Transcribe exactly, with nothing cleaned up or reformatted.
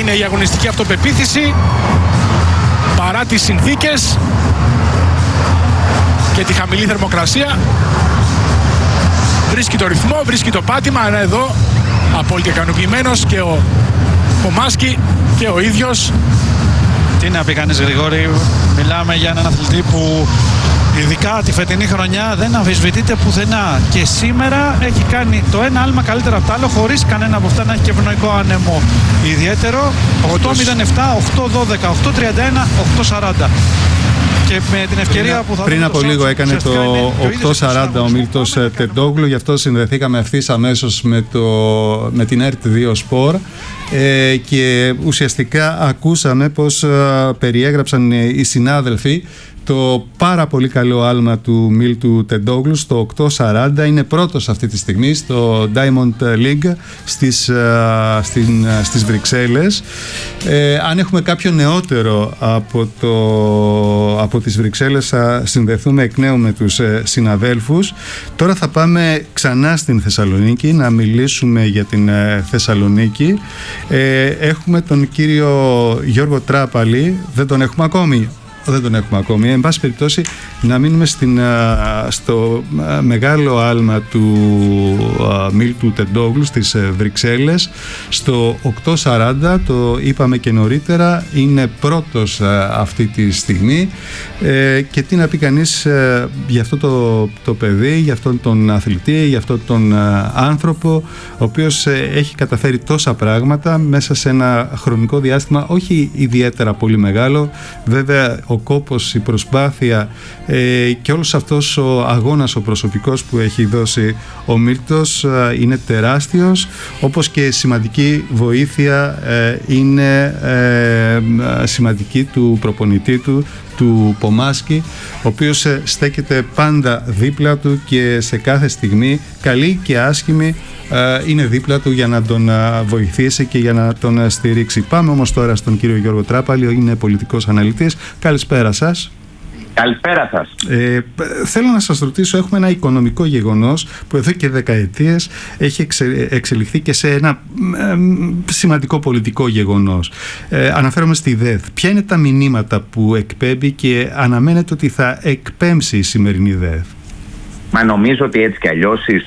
είναι η αγωνιστική αυτοπεποίθηση παρά τις συνθήκες και τη χαμηλή θερμοκρασία. Βρίσκει το ρυθμό, βρίσκει το πάτημα, αλλά εδώ απόλυτα ικανοποιημένος και ο Πομάσκι και ο ίδιος. Τι να πει κανείς, Γρηγόρη, μιλάμε για έναν αθλητή που ειδικά τη φετινή χρονιά δεν αμφισβητείται πουθενά και σήμερα έχει κάνει το ένα άλμα καλύτερα από το άλλο χωρίς κανένα από αυτά να έχει και ευνοϊκό άνεμο ιδιαίτερο. οκτώ μηδέν επτά, οκτώ δώδεκα, οκτώ τριάντα ένα, οκτώ σαράντα. Και με την ευκαιρία που θα πριν από λίγο έκανε το οκτώ σαράντα ο Μίλτος Τεντόγλου, γι' αυτό συνδεθήκαμε ευθύς αμέσως με, το, με την ΕΡΤ δύο Sport ε, και ουσιαστικά ακούσαμε πως ε, περιέγραψαν οι συνάδελφοι το πάρα πολύ καλό άλμα του Μίλτου Τεντόγλου στο οκτώ σαράντα. Είναι πρώτος αυτή τη στιγμή στο Diamond League στις, στην, στις Βρυξέλλες. Ε, αν έχουμε κάποιο νεότερο από, το, από τις Βρυξέλλες θα συνδεθούμε εκ νέου με τους συναδέλφους. Τώρα θα πάμε ξανά στην Θεσσαλονίκη να μιλήσουμε για την Θεσσαλονίκη. Ε, έχουμε τον κύριο Γιώργο Τράπαλη. Δεν τον έχουμε ακόμη. Δεν τον έχουμε ακόμη. Εν πάση περιπτώσει, να μείνουμε στην, στο μεγάλο άλμα του Μίλτου Τεντόγλου στις Βρυξέλλες. Στο οκτώ σαράντα, το είπαμε και νωρίτερα, είναι πρώτος αυτή τη στιγμή. Ε, και τι να πει κανείς για αυτό το, το παιδί, για αυτόν τον αθλητή, για αυτόν τον άνθρωπο, ο οποίος έχει καταφέρει τόσα πράγματα μέσα σε ένα χρονικό διάστημα όχι ιδιαίτερα πολύ μεγάλο. Βέβαια, ο κόπος, η προσπάθεια ε, και όλος αυτός ο αγώνας ο προσωπικός που έχει δώσει ο Μίλτος ε, είναι τεράστιος, όπως και σημαντική βοήθεια ε, είναι ε, σημαντική του προπονητή του, του Πομάσκι, ο οποίος ε, στέκεται πάντα δίπλα του και σε κάθε στιγμή, καλή και άσχημη, είναι δίπλα του για να τον βοηθήσει και για να τον στηρίξει. Πάμε όμως τώρα στον κύριο Γιώργο Τράπαλη, είναι πολιτικός αναλυτής. Καλησπέρα σας. Καλησπέρα σας. Ε, θέλω να σας ρωτήσω, έχουμε ένα οικονομικό γεγονός που εδώ και δεκαετίες έχει εξε, εξελιχθεί και σε ένα ε, σημαντικό πολιτικό γεγονός. Ε, αναφέρομαι στη ΔΕΘ. Ποια είναι τα μηνύματα που εκπέμπει και αναμένεται ότι θα εκπέμψει η σημερινή ΔΕΘ? Μα νομίζω ότι έτσι κι αλλιώς η